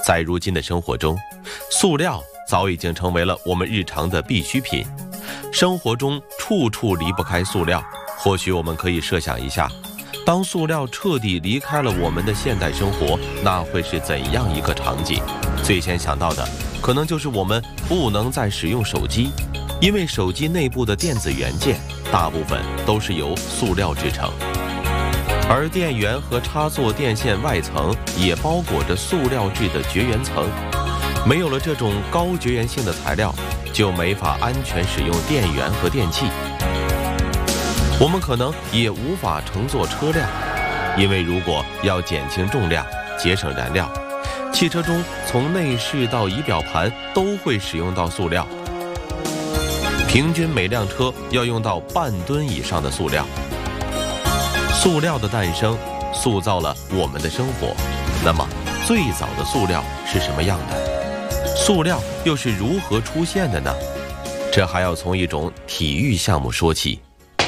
在如今的生活中，塑料早已经成为了我们日常的必需品，生活中处处离不开塑料。或许我们可以设想一下，当塑料彻底离开了我们的现代生活，那会是怎样一个场景？最先想到的可能就是我们不能再使用手机，因为手机内部的电子元件大部分都是由塑料制成，而电源和插座电线外层也包裹着塑料制的绝缘层。没有了这种高绝缘性的材料，就没法安全使用电源和电器。我们可能也无法乘坐车辆，因为如果要减轻重量、节省燃料，汽车中从内饰到仪表盘都会使用到塑料，平均每辆车要用到半吨以上的塑料。塑料的诞生塑造了我们的生活，那么最早的塑料是什么样的？塑料又是如何出现的呢？这还要从一种体育项目说起。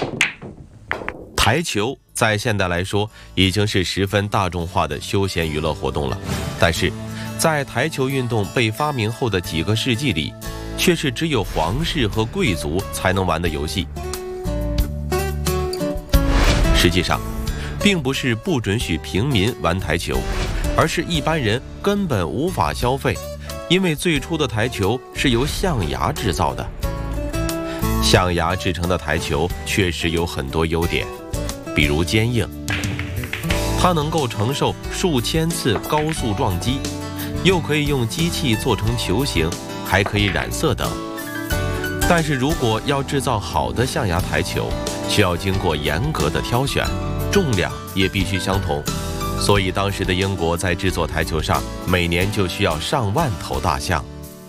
台球在现代来说已经是十分大众化的休闲娱乐活动了，但是在台球运动被发明后的几个世纪里，却是只有皇室和贵族才能玩的游戏。实际上，并不是不准许平民玩台球，而是一般人根本无法消费，因为最初的台球是由象牙制造的。象牙制成的台球确实有很多优点，比如坚硬，它能够承受数千次高速撞击，又可以用机器做成球形，还可以染色等。但是如果要制造好的象牙台球，需要经过严格的挑选，重量也必须相同，所以当时的英国在制作台球上每年就需要上万头大象。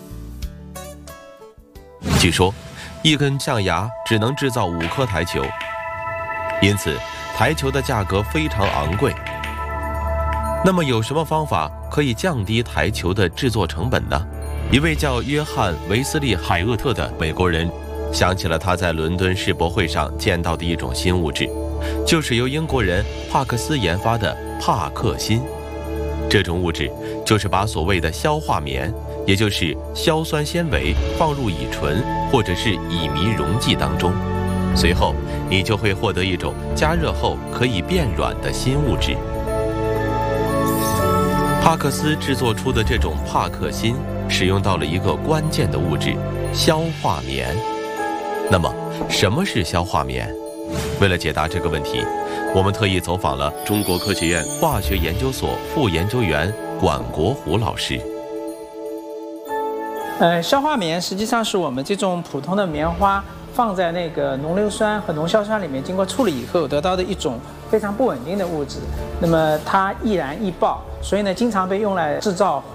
据说一根象牙只能制造5颗台球，因此台球的价格非常昂贵。那么有什么方法可以降低台球的制作成本呢？一位叫约翰·维斯利·海厄特的美国人想起了他在伦敦世博会上见到的一种新物质，就是由英国人帕克斯研发的帕克芯。这种物质就是把所谓的消化棉，也就是硝酸纤维放入乙醇或者是乙醚溶剂当中，随后你就会获得一种加热后可以变软的新物质。帕克斯制作出的这种帕克芯使用到了一个关键的物质——消化棉。那么什么是消化棉？为了解答这个问题，我们特意走访了中国科学院化学研究所副研究员管国虎老师。 消化棉实际上是我们这种普通的棉花放在那个浓硫酸和浓硝酸里面经过处理以后得到的一种非常不稳定的物质，那么它易燃易爆，所以呢经常被用来制造